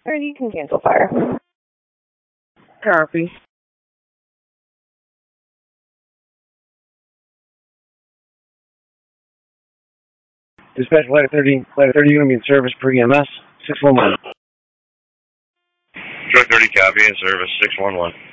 Or you can cancel fire. Copy. Dispatch Ladder 30 going to be in service per EMS 611. Truck 30 copy in service 611.